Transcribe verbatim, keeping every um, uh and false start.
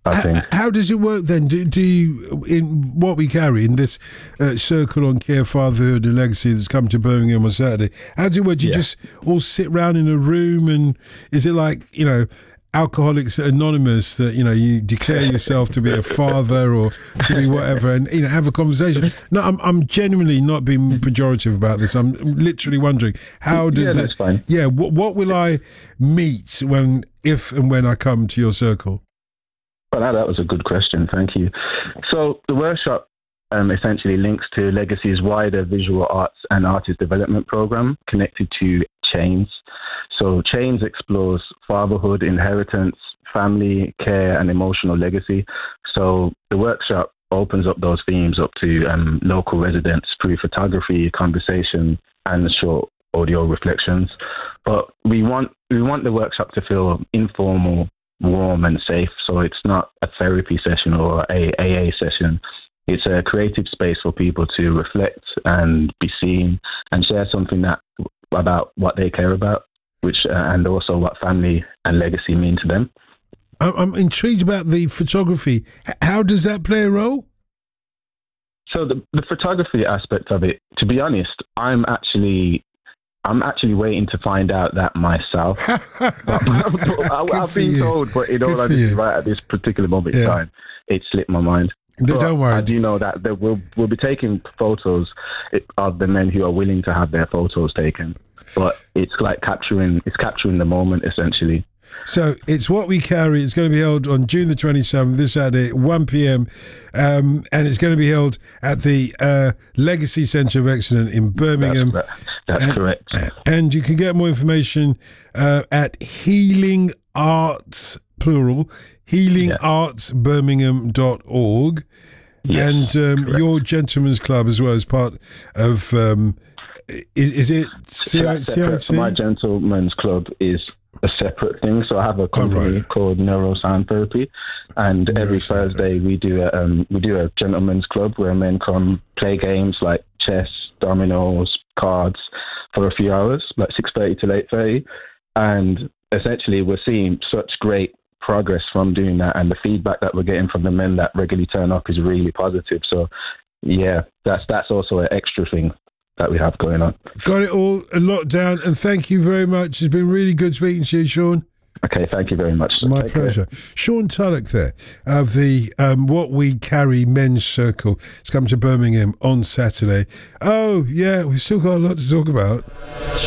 I think. How does it work then? Do, do you, in what we carry in this uh, circle on care, fatherhood and legacy that's come to Birmingham on Saturday, how does it work? Do you yeah. just all sit around in a room, and is it like, you know, Alcoholics Anonymous, that, you know, you declare yourself to be a father or to be whatever, and, you know, have a conversation? No, I'm I'm genuinely not being pejorative about this. I'm literally wondering, how does yeah, it? That's fine. Yeah, what, what will I meet when, if and when I come to your circle? Well, that, that was a good question. Thank you. So the workshop um, essentially links to Legacy's wider visual arts and artist development program connected to Chains. So Chains explores fatherhood, inheritance, family, care, and emotional legacy. So the workshop opens up those themes up to um, local residents through photography, conversation, and short audio reflections. But we want we want the workshop to feel informal, warm, and safe. So it's not a therapy session or a A A session. It's a creative space for people to reflect and be seen and share something that about what they care about, which uh, and also what family and legacy mean to them. I'm intrigued about the photography. How does that play a role? So the the photography aspect of it, to be honest, I'm actually I'm actually waiting to find out that myself. I, I've been you. told, but in all honesty, right at this particular moment yeah. in time, it slipped my mind. But don't worry. I do know that there will we'll be taking photos of the men who are willing to have their photos taken. But it's like capturing it's capturing the moment, essentially. So it's What We Carry. It's going to be held on June the twenty-seventh, this Saturday, one p.m. Um, and it's going to be held at the uh, Legacy Centre of Excellence in Birmingham. That's, that's and, correct. And you can get more information uh, at Healing Arts, plural, healing arts birmingham dot org. Yes, and um, your Gentlemen's Club as well as part of, um, is, is it C I C? My Gentlemen's Club is a separate thing. So I have a company oh, right. called Neurosound Therapy, and Neurosound every Thursday therapy. we do a um, we do a gentlemen's club where men come play games like chess, dominoes, cards for a few hours, like six thirty to eight thirty, and essentially we're seeing such great progress from doing that, and the feedback that we're getting from the men that regularly turn up is really positive. So yeah, that's that's also an extra thing that we have going on. Got it all locked down, and thank you very much. It's been really good speaking to you, Sean. Okay, thank you very much. My Take pleasure. care. Sean Tulloch there of the um, What We Carry Men's Circle. It's come to Birmingham on Saturday. Oh, yeah, we've still got a lot to talk about.